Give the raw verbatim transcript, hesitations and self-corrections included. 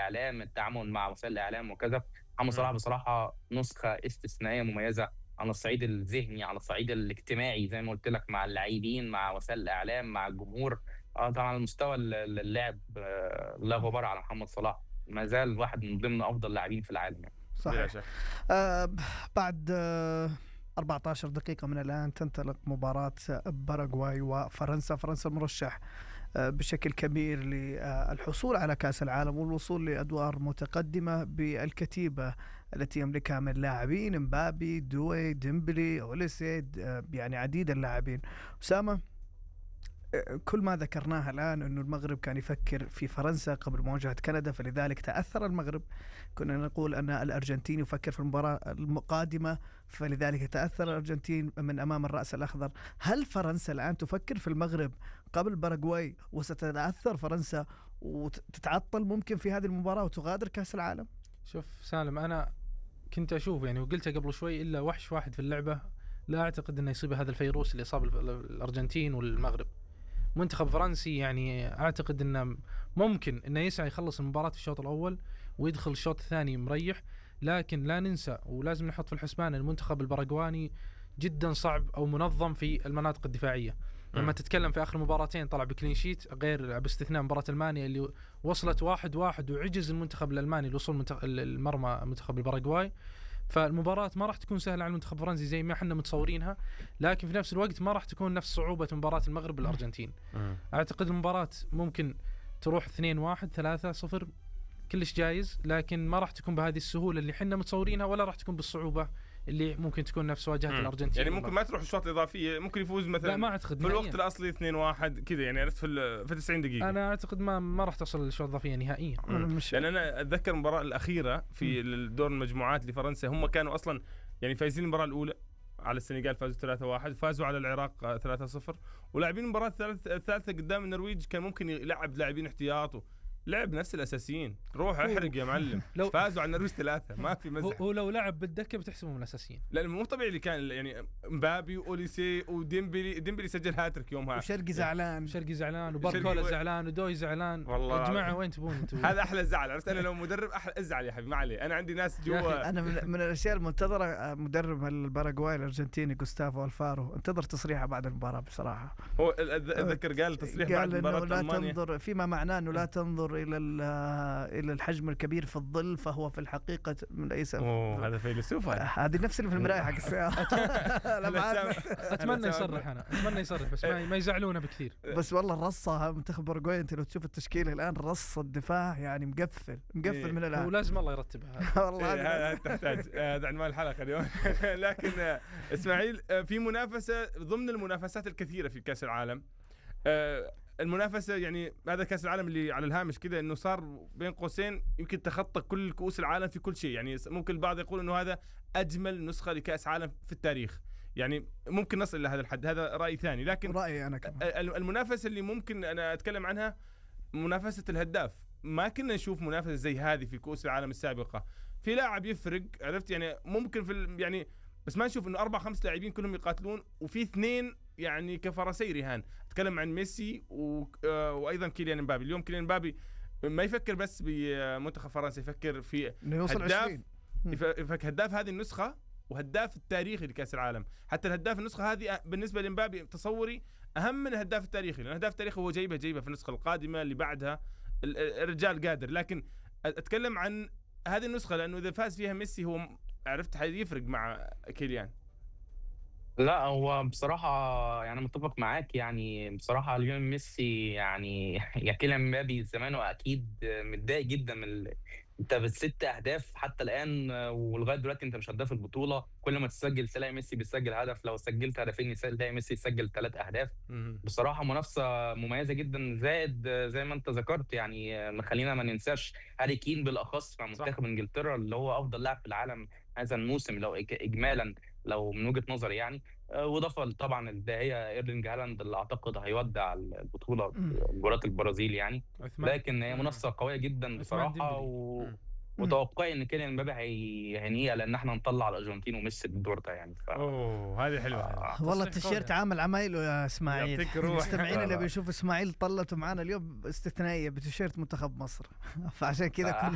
الإعلام، التعامل مع وسائل الإعلام وكذا. محمد صلاح بصراحة نسخة استثنائية مميزة على الصعيد الذهني، على الصعيد الاجتماعي زي ما قلت لك، مع اللاعبين، مع وسائل الإعلام، مع الجمهور. اه طبعا على مستوى اللعب آه لا غبار على محمد صلاح، ما زال واحد من ضمن أفضل لاعبين في العالم يعني. صحيح. آه بعد آه أربعة عشر دقيقة من الآن تنطلق مباراة باراغواي وفرنسا. فرنسا مرشح آه بشكل كبير للحصول على كأس العالم والوصول لأدوار متقدمة بالكتيبة التي يملكها من لاعبين: مبابي، دوي، ديمبلي، أوليسيد، آه يعني عديد اللاعبين. أسامة، كل ما ذكرناها الآن أنه المغرب كان يفكر في فرنسا قبل مواجهة كندا، فلذلك تأثر المغرب. كنا نقول أن الأرجنتين يفكر في المباراة القادمة، فلذلك تأثر الأرجنتين من أمام الرأس الأخضر. هل فرنسا الآن تفكر في المغرب قبل باراغواي وستتأثر فرنسا وتتعطل ممكن في هذه المباراة وتغادر كأس العالم؟ شوف سالم، أنا كنت أشوف يعني وقلتها قبل شوي، إلا وحش واحد في اللعبة لا أعتقد أنه يصيب هذا الفيروس اللي صاب الأرجنتين والمغرب. منتخب فرنسي يعني أعتقد أنه ممكن أنه يسعى يخلص المباراة في الشوط الأول ويدخل الشوط الثاني مريح، لكن لا ننسى ولازم نحط في الحسبان المنتخب الباراغواني جدا صعب أو منظم في المناطق الدفاعية. لما تتكلم في آخر مباراتين طلع بكلين شيت، غير باستثناء مباراة ألمانيا اللي وصلت واحد واحد وعجز المنتخب الألماني لوصول المرمى منتخب الباراغواي. فالمباراة ما راح تكون سهلة على المنتخب الفرنسي زي ما احنا متصورينها، لكن في نفس الوقت ما راح تكون نفس صعوبة مباراة المغرب والأرجنتين. أعتقد المباراة ممكن تروح اثنين واحد ثلاثة صفر كلش جايز، لكن ما راح تكون بهذه السهولة اللي احنا متصورينها، ولا راح تكون بالصعوبة اللي ممكن تكون نفس واجهة مم. الأرجنتين. يعني ممكن ما تروح الشوط الإضافية، ممكن يفوز مثلا لا ما أعتقد في الوقت الأصلي اثنين واحد كذا، يعني عرفت في في تسعين دقيقة. أنا أعتقد ما ما راح تصل للشوط الإضافية نهائيا. لأن أنا أتذكر المباراة الأخيرة في الدور المجموعات لفرنسا، هم كانوا أصلا يعني فايزين المباراة الأولى على السنغال، فازوا ثلاثة واحد، فازوا على العراق ثلاثة صفر، ولاعبين المباراة الثالثة قدام النرويج كان ممكن يلعب لاعبين احتياط، لعب نفس الأساسيين. روح احرق يا معلم. فازوا على النرويج ثلاثة، ما في مزح. هو لو لعب بالدكة بتحسبه من الأساسيين، لأن مو طبيعي اللي كان يعني مبابي وأوليسي وديمبلي. ديمبلي سجل هاتريك يومها، وشرقي زعلان شرقي زعلان وباركولا و... زعلان ودوي زعلان. والله يا جماعة وين تبون انتوا؟ هذا أحلى زعل. عرفت أنا لو مدرب أحلى ازعل يا حبيبي، ما عليه. أنا عندي ناس جوا. أنا من, من الأشياء المنتظرة مدرب الباراغواي الأرجنتيني غوستافو ألفارو، انتظر تصريحه بعد المباراة بصراحة. هو أذكر قال تصريح بعد مباراة لا ألمانيا، تنظر فيما معناه أنه لا تنظر إلى إلى الحجم الكبير في الظل، فهو في الحقيقة من ليس. أوه هذا فيلسوف. هذه نفس اللي في المراية حق السيارة. أتمنى يصرح، أنا أتمنى يصرح بس ما يزعلونه بكثير. بس والله الرصة منتخب باراغواي، أنت لو تشوف التشكيلة الآن رصة الدفاع يعني مقفل مقفل من الآن. ولازم الله يرتبها. والله هذا تحتاج هذا عنوان الحلقة اليوم. لكن إسماعيل، في منافسة ضمن المنافسات الكثيرة في كأس العالم. المنافسة يعني هذا كأس العالم اللي على الهامش كذا، إنه صار بين قوسين يمكن تخطى كل كؤوس العالم في كل شيء. يعني ممكن البعض يقول إنه هذا أجمل نسخة لكأس عالم في التاريخ، يعني ممكن نصل إلى هذا الحد. هذا رأي ثاني، لكن رأيي أنا كمان المنافسة اللي ممكن أنا أتكلم عنها منافسة الهداف. ما كنا نشوف منافسة زي هذه في كؤوس العالم السابقة. في لاعب يفرق، عرفت يعني ممكن في يعني، بس ما نشوف إنه أربع خمس لاعبين كلهم يقاتلون وفي اثنين يعني كفرسي رهان. أتكلم عن ميسي و... وأيضا كيليان مبابي. اليوم كيليان مبابي ما يفكر بس بمنتخب فرنسا، يفكر في هداف، يفكر هداف هذه النسخة وهداف التاريخي لكأس العالم. حتى الهداف النسخة هذه بالنسبة لمبابي تصوري أهم من الهداف التاريخي، لأن الهداف التاريخي هو جايبه جايبه في النسخة القادمة اللي بعدها الرجال قادر. لكن أتكلم عن هذه النسخة لأنه إذا فاز فيها ميسي هو عرفت حيفرق مع كيليان. لا هو بصراحة يعني متفق معاك. يعني بصراحة اليوم ميسي يعني يا كيليان مبابي زمانه أكيد متضايق جدا من ال... انت بست اهداف حتى الان ولغايه دلوقتي انت مش هداف البطوله. كل ما تسجل تلاقي ميسي بيسجل هدف، لو سجلت هدفين تلاقي ميسي يسجل ثلاث اهداف. بصراحه منافسه مميزه جدا، زائد زي ما انت ذكرت يعني خلينا ما ننساش هاري كين بالاخص مع منتخب انجلترا اللي هو افضل لاعب في العالم هذا الموسم لو اجمالا، لو من وجهه نظري يعني. واضافه طبعا الداهيه ايرلينج هالاند اللي اعتقد هيودع البطوله مباراه البرازيل يعني. لكن هي منافسه قويه جدا بصراحه، و... وتوقعي ان كيليان مبابي هيهنيها لان احنا نطلع الارجنتين وميسي بالدور ده يعني. ف... اوه هذه حلوه. آه. والله التيشيرت عامل عمايله يا اسماعيل. المستمعين اللي بيشوفوا اسماعيل طلته معانا اليوم استثنائيه بتيشيرت منتخب مصر. فعشان كذا كل